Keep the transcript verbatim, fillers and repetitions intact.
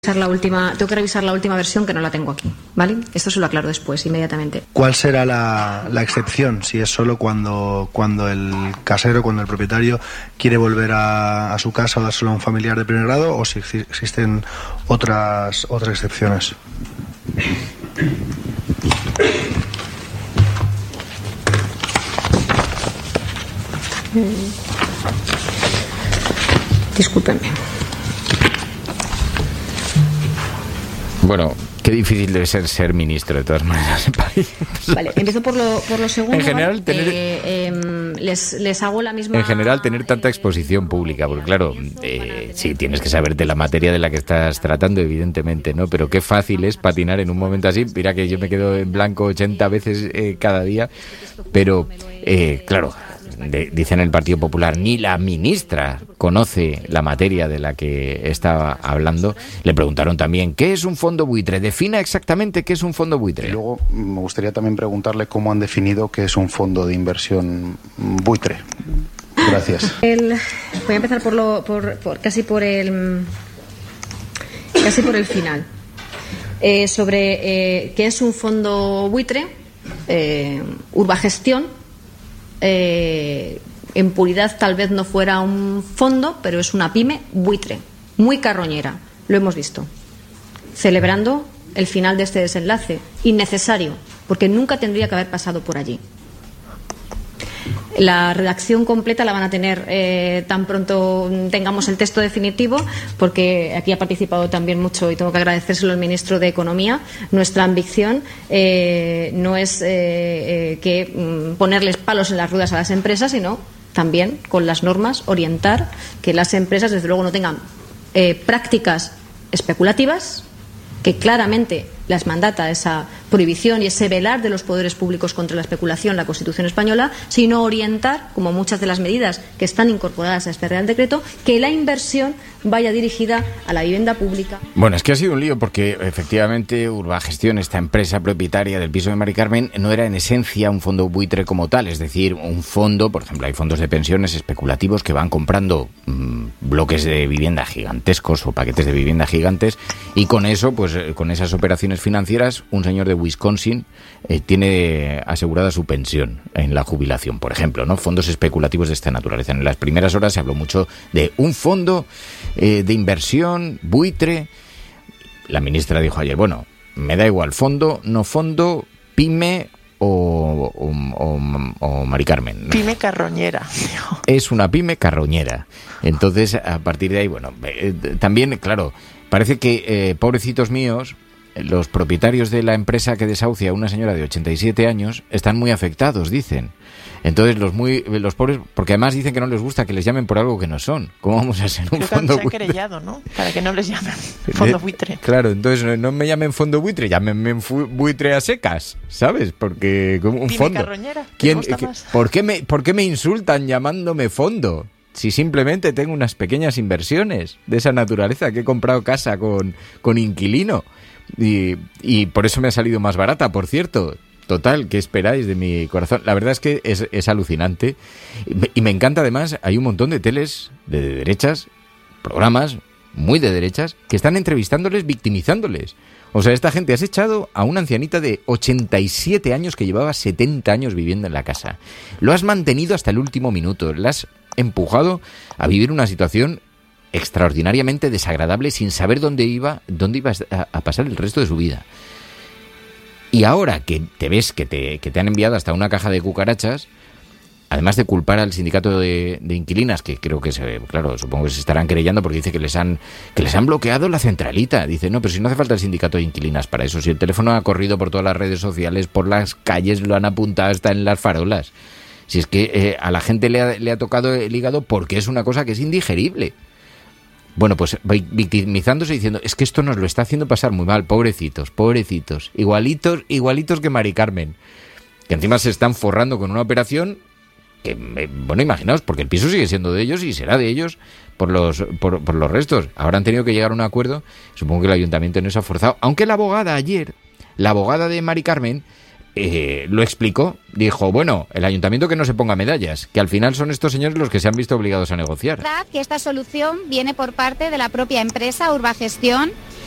La última, tengo que revisar la última versión que no la tengo aquí, ¿vale? Esto se lo aclaro después, inmediatamente. ¿Cuál será la, la excepción? Si es solo cuando, cuando el casero, cuando el propietario quiere volver a, a su casa o dárselo a un familiar de primer grado, o si existen otras, otras excepciones. Discúlpenme. Bueno, qué difícil debe ser ser ministro de todas maneras en país. Vale, empiezo por lo, por lo segundo. En general, ¿vale? tener, eh, eh, les, les hago la misma... En general, tener tanta exposición pública, porque claro, eh, sí, tienes que saberte la materia de la que estás tratando, evidentemente, ¿no? Pero qué fácil es patinar en un momento así. Mira que yo me quedo en blanco ochenta veces eh, cada día, pero, eh, claro... De, dicen el Partido Popular, ni la ministra conoce la materia de la que estaba hablando. Le preguntaron también, ¿qué es un fondo buitre? Defina exactamente qué es un fondo buitre. Y luego me gustaría también preguntarle cómo han definido qué es un fondo de inversión buitre. Gracias. El, voy a empezar por lo, por, por casi por el casi por el final. Eh, sobre eh, qué es un fondo buitre, eh, Urbagestión. Eh, en puridad tal vez no fuera un fondo, pero es una pyme buitre, muy carroñera, lo hemos visto, celebrando el final de este desenlace, innecesario, porque nunca tendría que haber pasado por allí. La redacción completa la van a tener eh, tan pronto tengamos el texto definitivo, porque aquí ha participado también mucho y tengo que agradecérselo al ministro de Economía. Nuestra ambición eh, no es eh, eh, que mm, ponerles palos en las ruedas a las empresas, sino también con las normas orientar que las empresas desde luego no tengan eh, prácticas especulativas, que claramente las mandata esa prohibición y ese velar de los poderes públicos contra la especulación, la Constitución española, sino orientar, como muchas de las medidas que están incorporadas a este Real Decreto, que la inversión vaya dirigida a la vivienda pública. Bueno, es que ha sido un lío porque efectivamente Urbagestión, esta empresa propietaria del piso de Mari Carmen, no era en esencia un fondo buitre como tal, es decir, un fondo, por ejemplo, hay fondos de pensiones especulativos que van comprando mmm, bloques de vivienda gigantescos o paquetes de vivienda gigantes y con eso, pues con esas operaciones financieras, un señor de Wisconsin eh, tiene asegurada su pensión en la jubilación, por ejemplo, ¿no? Fondos especulativos de esta naturaleza. En las primeras horas se habló mucho de un fondo eh, de inversión buitre. La ministra dijo ayer, bueno, me da igual, fondo, no fondo, pyme o, o, o, o Mari Carmen. Pyme carroñera. Es una pyme carroñera. Entonces, a partir de ahí, bueno, eh, también, claro, parece que, eh, pobrecitos míos, los propietarios de la empresa que desahucia a una señora de ochenta y siete años están muy afectados, dicen. Entonces los muy los pobres, porque además dicen que no les gusta que les llamen por algo que no son. ¿Cómo vamos a ser un Creo fondo que buitre? Se han querellado, ¿no? Para que no les llamen fondo buitre. Claro, entonces no, no me llamen fondo buitre, llámenme buitre a secas, ¿sabes? Porque como un Pyme fondo. Carroñera, ¿Quién, gusta que, más? ¿por qué me por qué me insultan llamándome fondo? Si simplemente tengo unas pequeñas inversiones de esa naturaleza, que he comprado casa con, con inquilino. Y, y por eso me ha salido más barata, por cierto. Total, ¿qué esperáis de mi corazón? La verdad es que es, es alucinante. Y me, y me encanta además, hay un montón de teles de, de derechas, programas muy de derechas, que están entrevistándoles, victimizándoles. O sea, esta gente, has echado a una ancianita de ochenta y siete años que llevaba setenta años viviendo en la casa. Lo has mantenido hasta el último minuto, la has empujado a vivir una situación extraordinariamente desagradable sin saber dónde iba, dónde iba a, a pasar el resto de su vida. Y ahora que te ves que te, que te han enviado hasta una caja de cucarachas, además de culpar al sindicato de, de inquilinas, que creo que se, claro, supongo que se estarán querellando porque dice que les han que les han bloqueado la centralita. Dice, no, pero si no hace falta el sindicato de inquilinas para eso, si el teléfono ha corrido por todas las redes sociales, por las calles, lo han apuntado hasta en las farolas. Si es que eh, a la gente le ha, le ha tocado el hígado porque es una cosa que es indigerible. Bueno, pues victimizándose diciendo, es que esto nos lo está haciendo pasar muy mal, pobrecitos, pobrecitos, igualitos, igualitos que Mari Carmen, que encima se están forrando con una operación que, bueno, imaginaos, porque el piso sigue siendo de ellos y será de ellos por los por, por los restos. Ahora han tenido que llegar a un acuerdo, supongo que el ayuntamiento no se ha forzado, aunque la abogada ayer, la abogada de Mari Carmen, Eh, lo explicó, dijo, bueno, el ayuntamiento que no se ponga medallas, que al final son estos señores los que se han visto obligados a negociar. Es verdad que esta solución viene por parte de la propia empresa Urbagestión